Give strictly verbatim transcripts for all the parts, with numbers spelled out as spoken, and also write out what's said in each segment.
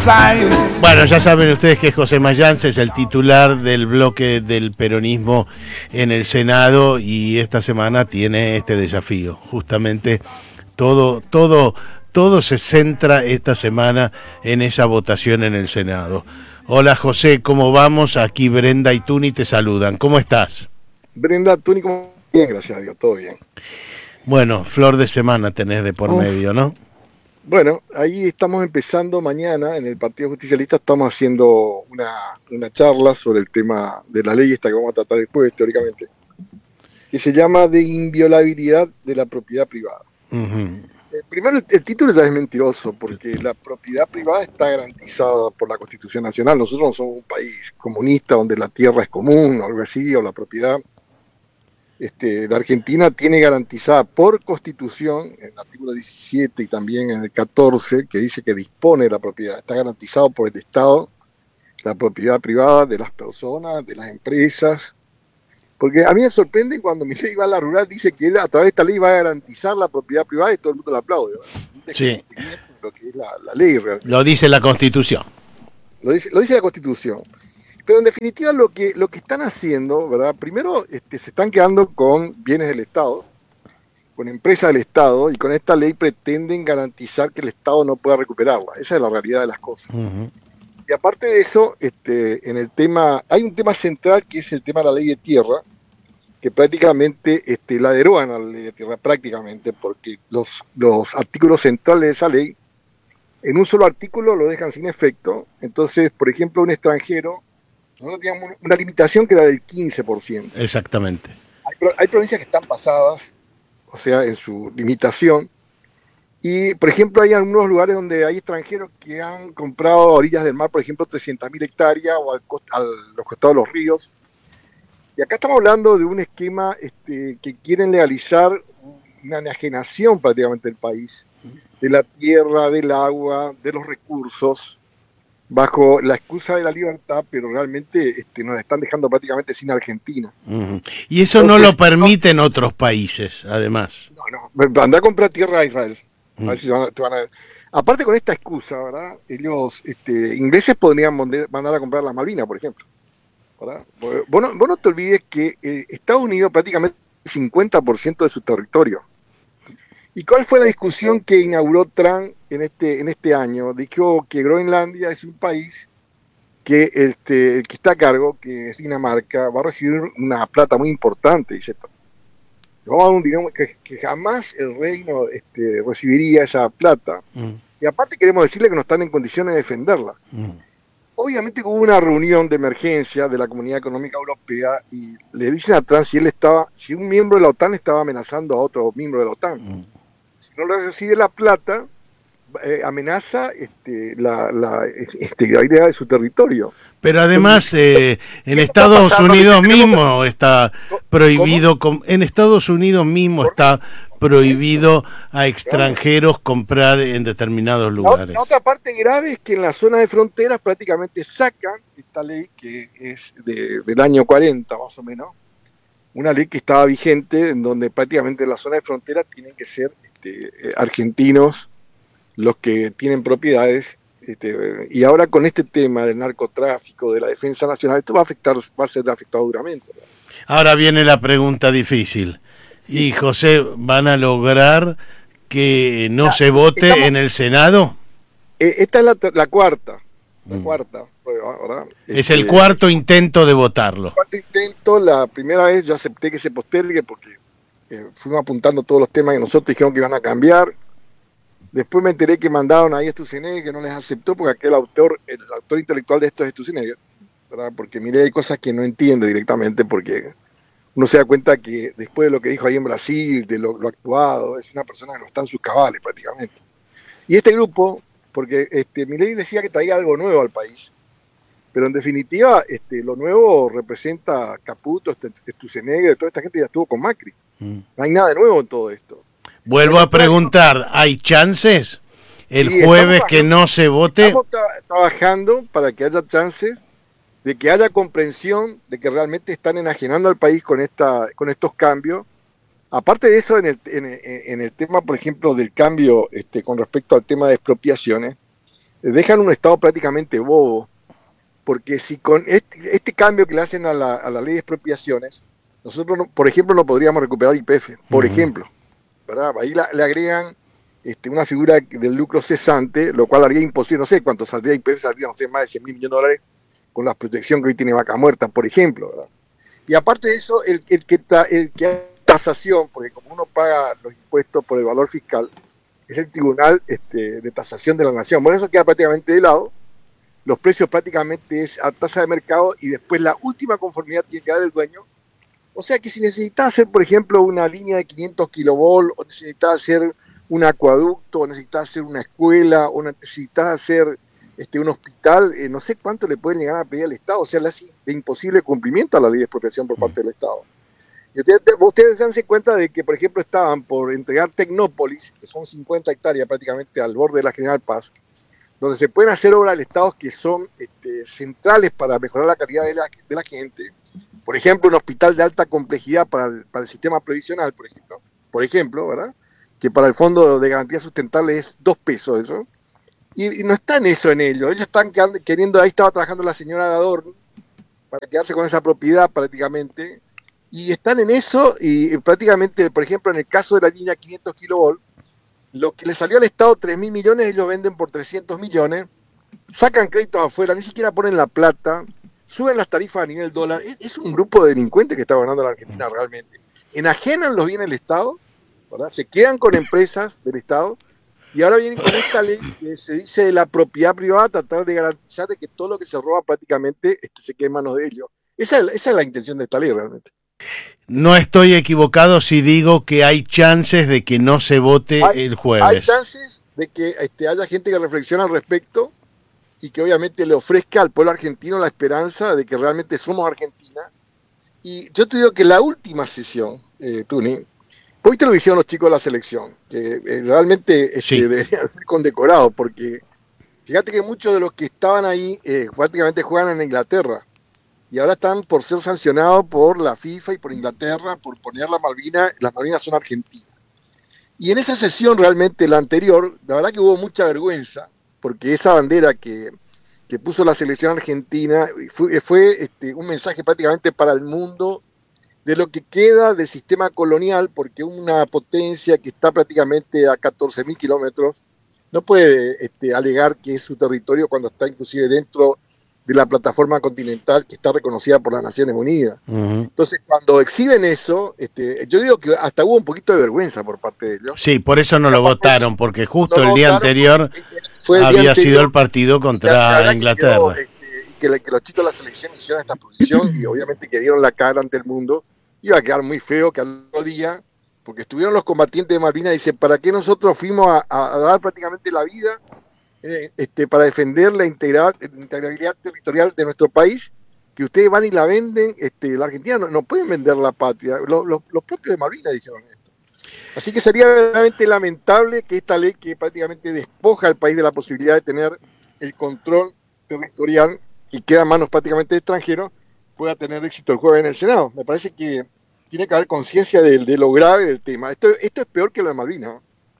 Bueno, ya saben ustedes que José Mayans es el titular del bloque del peronismo en el Senado y esta semana tiene este desafío. Justamente todo, todo, todo se centra esta semana en esa votación en el Senado. Hola José, ¿cómo vamos? Aquí Brenda y Tuni te saludan. ¿Cómo estás? Brenda, Tuni, ¿cómo? Bien, gracias a Dios, todo bien. Bueno, flor de semana tenés de por Uf. medio, ¿no? Bueno, ahí estamos empezando mañana, en el Partido Justicialista estamos haciendo una, una charla sobre el tema de la ley esta que vamos a tratar el jueves, teóricamente, que se llama de inviolabilidad de la propiedad privada. Uh-huh. eh, primero, el, el título ya es mentiroso, porque la propiedad privada está garantizada por la Constitución Nacional. Nosotros no somos un país comunista donde la tierra es común o algo así, o la propiedad. Este, la Argentina tiene garantizada por Constitución, en el artículo diecisiete y también en el catorce, que dice que dispone de la propiedad, está garantizado por el Estado, la propiedad privada de las personas, de las empresas, porque a mí me sorprende cuando mi ley va a la rural, dice que él a través de esta ley va a garantizar la propiedad privada y todo el mundo la aplaude. Sí. Lo que es la, la ley realmente. Lo dice la Constitución. Lo dice, lo dice la Constitución. Pero en definitiva lo que, lo que están haciendo, ¿verdad? Primero este, se están quedando con bienes del Estado, con empresas del Estado, y con esta ley pretenden garantizar que el Estado no pueda recuperarla. Esa es la realidad de las cosas. Uh-huh. Y aparte de eso, este, en el tema, hay un tema central que es el tema de la ley de tierra, que prácticamente este, la derogan a la ley de tierra, prácticamente, porque los, los artículos centrales de esa ley, en un solo artículo lo dejan sin efecto. Entonces, por ejemplo, un extranjero, nosotros teníamos una limitación que era del quince por ciento. Exactamente. Hay, hay provincias que están pasadas, o sea, en su limitación. Y, por ejemplo, hay algunos lugares donde hay extranjeros que han comprado a orillas del mar, por ejemplo, trescientas mil hectáreas o al, a los costados de los ríos. Y acá estamos hablando de un esquema este, que quieren legalizar una enajenación prácticamente del país, de la tierra, del agua, de los recursos, bajo la excusa de la libertad, pero realmente este, nos están dejando prácticamente sin Argentina. Uh-huh. Y eso Entonces, no lo permiten no, otros países, además. No, no, anda a comprar tierra a Israel. Uh-huh. A ver si te van a, te van a... Aparte con esta excusa, ¿verdad? Ellos, este, ingleses podrían mandar a comprar la Malvinas, por ejemplo. ¿Verdad? Vos, no, vos no te olvides que eh, Estados Unidos prácticamente el cincuenta por ciento de su territorio. ¿Y cuál fue la discusión que inauguró Trump en este en este año? Dijo que Groenlandia es un país que este el que está a cargo, que es Dinamarca, va a recibir una plata muy importante, dice Trump. Vamos a dar un dinero que, que jamás el reino este, recibiría esa plata. Mm. Y aparte queremos decirle que no están en condiciones de defenderla. Mm. Obviamente hubo una reunión de emergencia de la Comunidad Económica Europea y le dicen a Trump si él estaba, si un miembro de la OTAN estaba amenazando a otro miembro de la OTAN. Mm. Si no le recibe la plata, eh, amenaza este, la, la este, idea de su territorio. Pero además eh, en Estados Unidos mismo está prohibido, com, en Estados Unidos mismo está prohibido a extranjeros comprar en determinados lugares. La, la otra parte grave es que en la zona de fronteras prácticamente sacan esta ley que es de, del año cuarenta más o menos, una ley que estaba vigente en donde prácticamente en la zona de frontera tienen que ser este, argentinos los que tienen propiedades. Este, y ahora con este tema del narcotráfico, de la defensa nacional, esto va a afectar, va a ser afectado duramente. Ahora viene la pregunta difícil. Sí. ¿Y José, van a lograr que no ah, se vote estamos, en el Senado? Eh, esta es la, la cuarta, la mm. cuarta prueba, ¿verdad? Es este, el cuarto intento de votarlo. El cuarto intento, la primera vez yo acepté que se postergue porque eh, fuimos apuntando todos los temas que nosotros dijimos que iban a cambiar. Después me enteré que mandaron ahí a Sturzenegger, que no les aceptó, porque aquel autor, el autor intelectual de esto es Sturzenegger, ¿verdad? Porque mire, hay cosas que no entiende directamente, porque uno se da cuenta que después de lo que dijo ahí en Brasil, de lo, lo actuado, es una persona que no está en sus cabales prácticamente. Y este grupo, porque este, Milei decía que traía algo nuevo al país, pero en definitiva este, lo nuevo representa Caputo, Sturzenegger, toda esta gente ya estuvo con Macri. Mm. No hay nada de nuevo en todo esto. Vuelvo a preguntar, ¿hay chances el sí, jueves que no se vote? Estamos tra trabajando para que haya chances de que haya comprensión de que realmente están enajenando al país con esta con estos cambios. Aparte de eso, en el, en, en el tema, por ejemplo, del cambio este, con respecto al tema de expropiaciones, dejan un Estado prácticamente bobo, porque si con este, este cambio que le hacen a la, a la ley de expropiaciones, nosotros, no, por ejemplo, no podríamos recuperar I P F, por uh-huh. ejemplo, ¿verdad? Ahí la, le agregan este, una figura del lucro cesante, lo cual haría imposible, no sé cuánto saldría I P F, saldría, no sé, más de cien mil millones de dólares con la protección que hoy tiene Vaca Muerta, por ejemplo, ¿verdad? Y aparte de eso, el, el que ta, el que hay tasación, porque como uno paga los impuestos por el valor fiscal, es el Tribunal este, de Tasación de la Nación. Bueno, eso queda prácticamente de lado, los precios prácticamente es a tasa de mercado y después la última conformidad tiene que dar el dueño. O sea que si necesitas hacer, por ejemplo, una línea de quinientos kilovolt, o necesitas hacer un acueducto, o necesitas hacer una escuela, o necesitas hacer este, un hospital, eh, no sé cuánto le pueden llegar a pedir al Estado, o sea, le hace de imposible cumplimiento a la ley de expropiación por parte del Estado. Y ustedes, ustedes se dan cuenta de que, por ejemplo, estaban por entregar Tecnópolis, que son cincuenta hectáreas prácticamente al borde de la General Paz, donde se pueden hacer obras del Estado que son este, centrales para mejorar la calidad de la, de la gente. Por ejemplo, un hospital de alta complejidad para el, para el sistema previsional, por ejemplo, por ejemplo, ¿verdad? Que para el Fondo de Garantía Sustentable es dos pesos eso. Y, y no están eso en ello. Ellos están queriendo, ahí estaba trabajando la señora de Adorno, para quedarse con esa propiedad prácticamente, y están en eso, y, y prácticamente, por ejemplo, en el caso de la línea quinientos kilovolt, lo que le salió al Estado tres mil millones, ellos venden por trescientos millones, sacan créditos afuera, ni siquiera ponen la plata, suben las tarifas a nivel dólar. Es, es un grupo de delincuentes que está gobernando la Argentina realmente. Enajenan los bienes del Estado, ¿verdad? Se quedan con empresas del Estado, y ahora vienen con esta ley que se dice de la propiedad privada, tratar de garantizar de que todo lo que se roba prácticamente este, se quede en manos de ellos. Esa es, esa es la intención de esta ley realmente. No estoy equivocado si digo que hay chances de que no se vote hay, el jueves. Hay chances de que este, haya gente que reflexione al respecto y que obviamente le ofrezca al pueblo argentino la esperanza de que realmente somos Argentina. Y yo te digo que la última sesión, eh, Tuni, hoy te lo hicieron los chicos de la selección, que eh, realmente este, sí. deberían ser condecorados, porque fíjate que muchos de los que estaban ahí eh, prácticamente juegan en Inglaterra. Y ahora están por ser sancionados por la FIFA y por Inglaterra por poner las Malvinas, las Malvinas son argentinas. Y en esa sesión realmente, la anterior, la verdad que hubo mucha vergüenza, porque esa bandera que, que puso la selección argentina fue, fue este, un mensaje prácticamente para el mundo de lo que queda del sistema colonial, porque una potencia que está prácticamente a catorce mil kilómetros no puede este, alegar que es su territorio cuando está inclusive dentro de la plataforma continental que está reconocida por las Naciones Unidas. Uh-huh. Entonces, cuando exhiben eso, este, yo digo que hasta hubo un poquito de vergüenza por parte de ellos. Sí, por eso no lo votaron, porque justo no el día anterior fue el había día anterior, sido el partido contra Inglaterra. Que quedó, este, y que, le, que los chicos de la selección hicieron esta posición y obviamente que dieron la cara ante el mundo. Iba a quedar muy feo que al otro día, porque estuvieron los combatientes de Malvinas, dicen, ¿para qué nosotros fuimos a, a, a dar prácticamente la vida eh, este, para defender la integridad, integrabilidad territorial de nuestro país? Que ustedes van y la venden, este, la Argentina no, no pueden vender la patria, los, los, los propios de Malvinas dijeron esto. Así que sería verdaderamente lamentable que esta ley que prácticamente despoja al país de la posibilidad de tener el control territorial y queda en manos prácticamente de extranjeros, pueda tener éxito el jueves en el Senado. Me parece que tiene que haber conciencia de, de lo grave del tema. Esto, esto es peor que lo de Malvinas.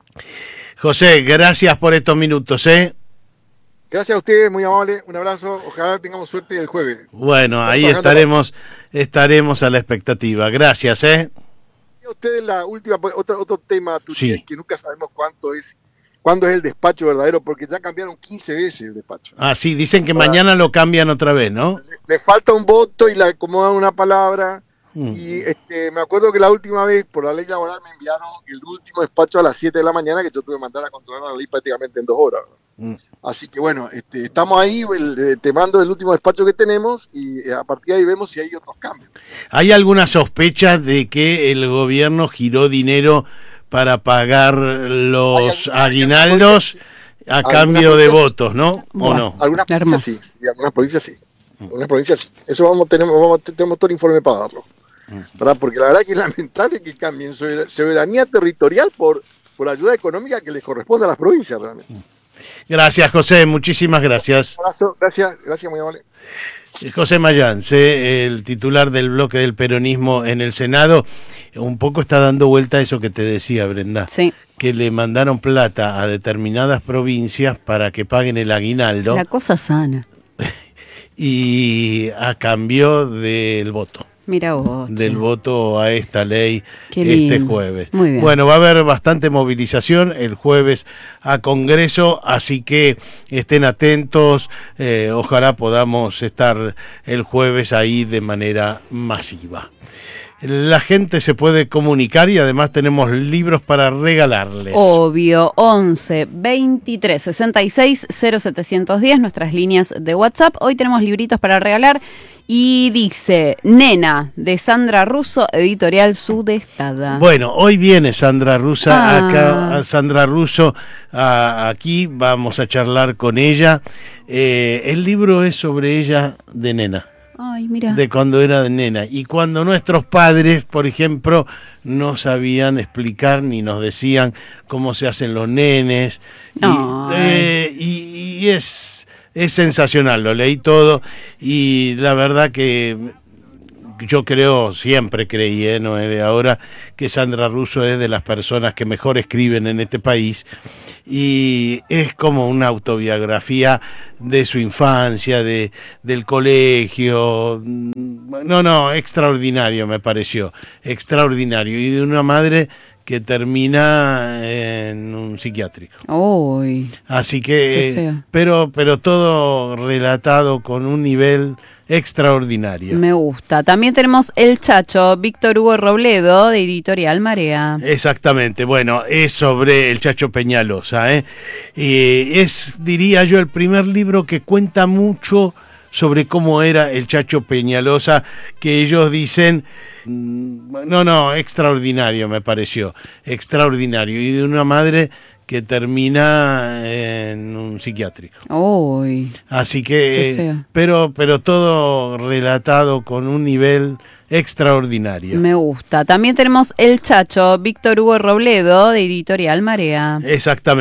José, gracias por estos minutos, ¿eh? Gracias a ustedes, muy amable, un abrazo, ojalá tengamos suerte el jueves. Bueno, ahí estaremos, estaremos a la expectativa. Gracias, ¿eh? A ustedes la última, otro, otro tema, tú sí. que nunca sabemos cuánto es, cuándo es el despacho verdadero, porque ya cambiaron quince veces el despacho. Ah, sí, dicen que Ahora, mañana lo cambian otra vez, ¿no? Le, le falta un voto y le acomodan una palabra. Mm. Y este, me acuerdo que la última vez, por la ley laboral, me enviaron el último despacho a las siete de la mañana, que yo tuve que mandar a controlar la ley prácticamente en dos horas. Mm. Así que bueno, este, estamos ahí, el, te mando el último despacho que tenemos y a partir de ahí vemos si hay otros cambios. ¿Hay alguna sospecha de que el gobierno giró dinero para pagar los alguna, aguinaldos a cambio de votos, ¿no? ¿O no? Algunas provincias sí, sí, algunas provincias sí. Algunas provincias sí. Eso vamos, tenemos, vamos, tenemos todo el informe para darlo. ¿Verdad? Porque la verdad que es lamentable que cambien soberanía territorial por, por ayuda económica que les corresponde a las provincias realmente. Gracias, José, muchísimas gracias. Un abrazo, gracias, gracias, muy amable. José Mayance, el titular del bloque del peronismo en el Senado, un poco está dando vuelta a eso que te decía, Brenda. Sí. que le mandaron plata a determinadas provincias para que paguen el aguinaldo. La cosa sana. Y a cambio del voto. Mira vos. Del che. voto a esta ley Qué este lindo. jueves. Muy bien. Bueno, va a haber bastante movilización el jueves a Congreso, así que estén atentos. Eh, ojalá podamos estar el jueves ahí de manera masiva. La gente se puede comunicar y además tenemos libros para regalarles. Obvio, once, veintitrés, sesenta y seis, cero setecientos diez, nuestras líneas de WhatsApp. Hoy tenemos libritos para regalar y dice Nena, de Sandra Russo, editorial Sudestada. Bueno, hoy viene Sandra Russo, Ah. acá, Sandra Russo, a, aquí vamos a charlar con ella. Eh, el libro es sobre ella de nena. Ay, mira. De cuando era de nena. Y cuando nuestros padres, por ejemplo, no sabían explicar ni nos decían cómo se hacen los nenes. No. Y, eh, y, y es, es sensacional, lo leí todo y la verdad que yo creo, siempre creí, ¿eh? No es de ahora, que Sandra Russo es de las personas que mejor escriben en este país y es como una autobiografía de su infancia, de del colegio. No, no, extraordinario me pareció, extraordinario, y de una madre que termina en un psiquiátrico. Uy. Así Qué que, feo. pero, pero todo relatado con un nivel extraordinario. Me gusta. También tenemos El Chacho, Víctor Hugo Robledo, de editorial Marea. Exactamente, bueno, es sobre el Chacho Peñalosa, ¿eh? Y es, diría yo, el primer libro que cuenta mucho sobre cómo era el Chacho Peñalosa, que ellos dicen, no, no, extraordinario me pareció, extraordinario, y de una madre que termina en un psiquiátrico. Uy. Así Qué que, feo. pero, pero todo relatado con un nivel extraordinario. Me gusta. También tenemos El Chacho, Víctor Hugo Robledo, de editorial Marea. Exactamente.